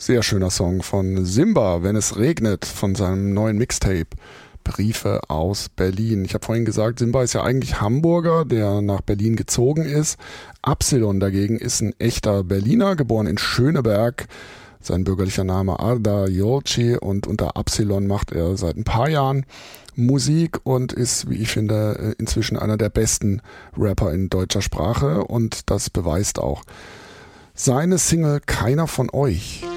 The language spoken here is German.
Sehr schöner Song von Simba, Wenn es regnet, von seinem neuen Mixtape Briefe aus Berlin. Ich habe vorhin gesagt, Simba ist ja eigentlich Hamburger, der nach Berlin gezogen ist. Absilon dagegen ist ein echter Berliner, geboren in Schöneberg. Sein bürgerlicher Name Arda Yorci und unter Absilon macht er seit ein paar Jahren Musik und ist, wie ich finde, inzwischen einer der besten Rapper in deutscher Sprache und das beweist auch seine Single Keiner von euch.